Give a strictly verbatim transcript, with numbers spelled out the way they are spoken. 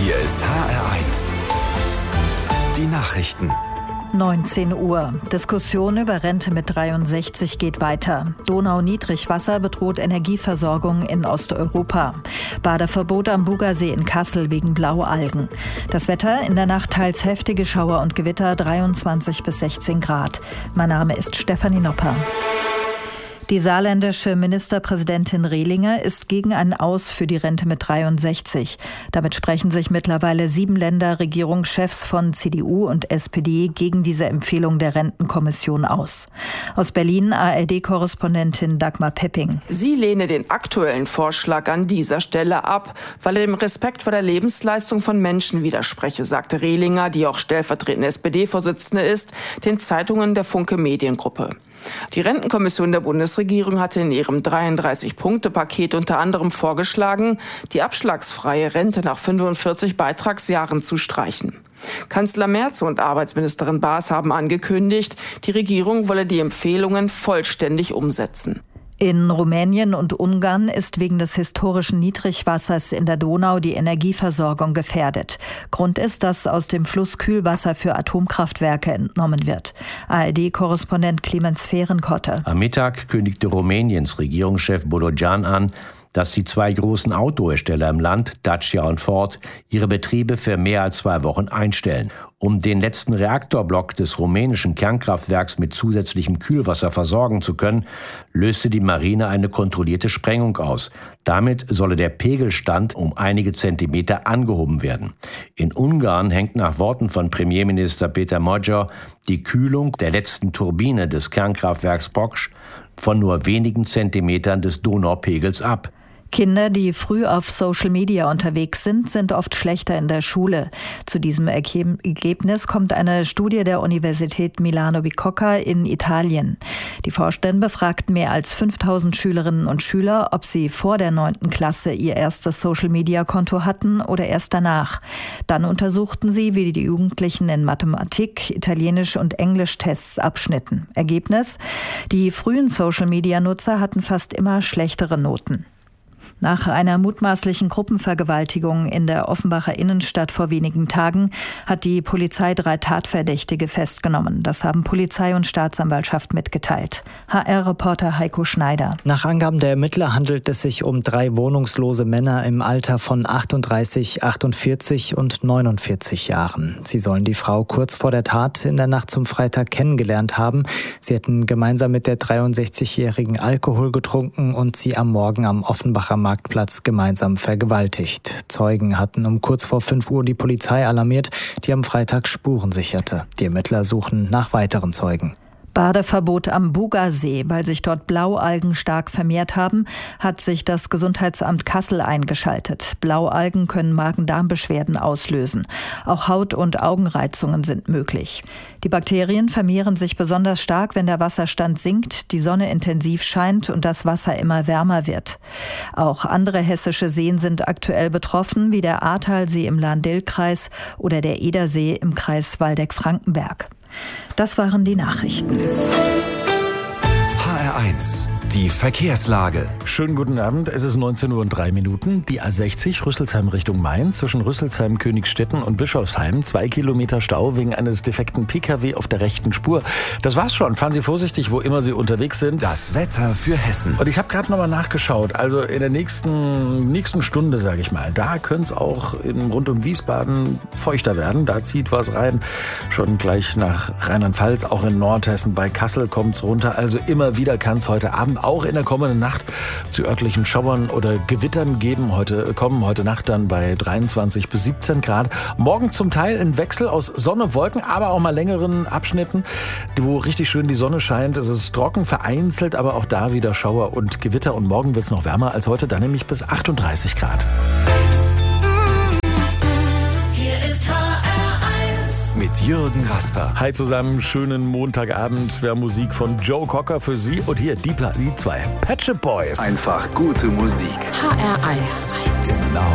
Hier ist H R eins. Die Nachrichten. neunzehn Uhr. Diskussion über Rente mit dreiundsechzig geht weiter. Donau-Niedrigwasser bedroht Energieversorgung in Osteuropa. Badeverbot am Bugasee in Kassel wegen Blaualgen. Das Wetter in der Nacht teils heftige Schauer und Gewitter, dreiundzwanzig bis sechzehn Grad. Mein Name ist Stefanie Nopper. Die saarländische Ministerpräsidentin Rehlinger ist gegen ein Aus für die Rente mit dreiundsechzig. Damit sprechen sich mittlerweile sieben Länderregierungschefs von C D U und S P D gegen diese Empfehlung der Rentenkommission aus. Aus Berlin A R D-Korrespondentin Dagmar Pepping. Sie lehne den aktuellen Vorschlag an dieser Stelle ab, weil er dem Respekt vor der Lebensleistung von Menschen widerspreche, sagte Rehlinger, die auch stellvertretende S P D-Vorsitzende ist, den Zeitungen der Funke Mediengruppe. Die Rentenkommission der Bundesregierung hatte in ihrem dreiunddreißig-Punkte-Paket unter anderem vorgeschlagen, die abschlagsfreie Rente nach fünfundvierzig Beitragsjahren zu streichen. Kanzler Merz und Arbeitsministerin Baas haben angekündigt, die Regierung wolle die Empfehlungen vollständig umsetzen. In Rumänien und Ungarn ist wegen des historischen Niedrigwassers in der Donau die Energieversorgung gefährdet. Grund ist, dass aus dem Fluss Kühlwasser für Atomkraftwerke entnommen wird. A R D-Korrespondent Clemens Fehrenkotte. Am Mittag kündigte Rumäniens Regierungschef Bodogan an, dass die zwei großen Autohersteller im Land, Dacia und Ford, ihre Betriebe für mehr als zwei Wochen einstellen. Um den letzten Reaktorblock des rumänischen Kernkraftwerks mit zusätzlichem Kühlwasser versorgen zu können, löste die Marine eine kontrollierte Sprengung aus. Damit solle der Pegelstand um einige Zentimeter angehoben werden. In Ungarn hängt nach Worten von Premierminister Peter Magyar die Kühlung der letzten Turbine des Kernkraftwerks Poksch von nur wenigen Zentimetern des Donaupegels ab. Kinder, die früh auf Social Media unterwegs sind, sind oft schlechter in der Schule. Zu diesem Ergebnis kommt eine Studie der Universität Milano Bicocca in Italien. Die Forschenden befragten mehr als fünftausend Schülerinnen und Schüler, ob sie vor der neunten Klasse ihr erstes Social Media Konto hatten oder erst danach. Dann untersuchten sie, wie die Jugendlichen in Mathematik, Italienisch und Englisch-Tests abschnitten. Ergebnis: Die frühen Social Media Nutzer hatten fast immer schlechtere Noten. Nach einer mutmaßlichen Gruppenvergewaltigung in der Offenbacher Innenstadt vor wenigen Tagen hat die Polizei drei Tatverdächtige festgenommen. Das haben Polizei und Staatsanwaltschaft mitgeteilt. H R-Reporter Heiko Schneider. Nach Angaben der Ermittler handelt es sich um drei wohnungslose Männer im Alter von achtunddreißig, achtundvierzig und neunundvierzig Jahren. Sie sollen die Frau kurz vor der Tat in der Nacht zum Freitag kennengelernt haben. Sie hätten gemeinsam mit der dreiundsechzigjährigen Alkohol getrunken und sie am Morgen am Offenbacher Marktplatz gemeinsam vergewaltigt. Zeugen hatten um kurz vor fünf Uhr die Polizei alarmiert, die am Freitag Spuren sicherte. Die Ermittler suchen nach weiteren Zeugen. Badeverbot am Bugasee. Weil sich dort Blaualgen stark vermehrt haben, hat sich das Gesundheitsamt Kassel eingeschaltet. Blaualgen können Magen-Darm-Beschwerden auslösen. Auch Haut- und Augenreizungen sind möglich. Die Bakterien vermehren sich besonders stark, wenn der Wasserstand sinkt, die Sonne intensiv scheint und das Wasser immer wärmer wird. Auch andere hessische Seen sind aktuell betroffen, wie der Ahrtalsee im Lahn-Dill-Kreis oder der Edersee im Kreis Waldeck-Frankenberg. Das waren die Nachrichten. H R eins. Die Verkehrslage. Schönen guten Abend, es ist neunzehn Uhr und drei Minuten. Die A sechzig Rüsselsheim Richtung Main zwischen Rüsselsheim, Königstetten und Bischofsheim. Zwei Kilometer Stau wegen eines defekten P K W auf der rechten Spur. Das war's schon. Fahren Sie vorsichtig, wo immer Sie unterwegs sind. Das Wetter für Hessen. Und ich habe gerade nochmal nachgeschaut. Also in der nächsten, nächsten Stunde, sage ich mal, da könnte es auch in, rund um Wiesbaden feuchter werden. Da zieht was rein. Schon gleich nach Rheinland-Pfalz, auch in Nordhessen. Bei Kassel kommt's runter. Also immer wieder kann es heute Abend auch in der kommenden Nacht zu örtlichen Schauern oder Gewittern geben. Heute kommen heute Nacht dann bei dreiundzwanzig bis siebzehn Grad. Morgen zum Teil ein Wechsel aus Sonne, Wolken, aber auch mal längeren Abschnitten, wo richtig schön die Sonne scheint. Es ist trocken, vereinzelt, aber auch da wieder Schauer und Gewitter. Und morgen wird es noch wärmer als heute, dann nämlich bis achtunddreißig Grad. Mit Jürgen Rasper. Hi zusammen, schönen Montagabend. Wir haben Musik von Joe Cocker für Sie und hier die, die zwei Pet Shop Boys. Einfach gute Musik. H R eins.